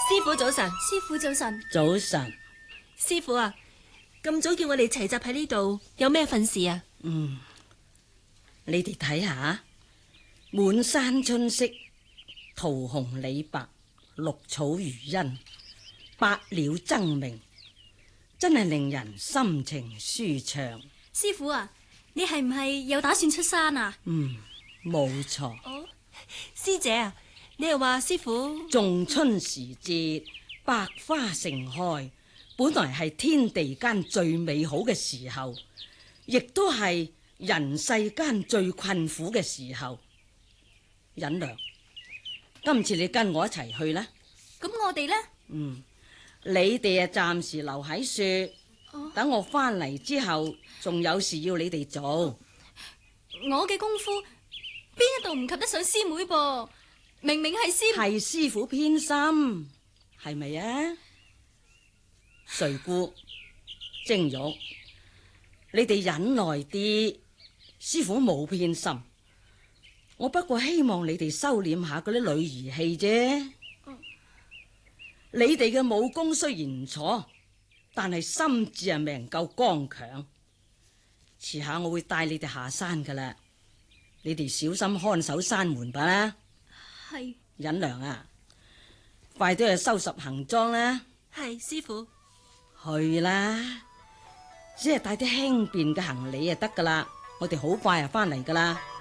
師傅早晨。 師傅早晨。 早晨。 師傅啊，咁早叫我哋齊集喺呢度，有咩份事啊？ 你哋睇下，滿山春色，桃紅李白，綠草如茵，百鳥爭鳴，真係令人心情舒暢。 師傅啊，你係唔係又打算出山啊？ 冇錯。 哦，師姐啊，你又話師傅仲春時節，百花盛開，本來係天地間最美好嘅時候，亦都係人世間最困苦嘅時候。忍良，今次你跟我一齊去啦。 咁我哋呢？ 你哋啊暫時留喺樹，等我翻嚟之後，仲有事要你哋做。 我嘅功夫邊一度唔及得上師妹噃？明明係師傅偏心，係咪啊？瑞姑、晶玉，你哋忍耐啲，師傅冇偏心。我不過希望你哋收斂下嗰啲女兒氣啫。你哋嘅武功雖然唔錯，但係心智係未能夠剛強。遲下我會帶你哋下山噶啦，你哋小心看守山門吧啦。 係。 忍良啊，快啲去收拾行裝啦。 係師傅。 去啦，只係帶啲輕便嘅行李就得噶啦，我哋好快就翻嚟噶啦。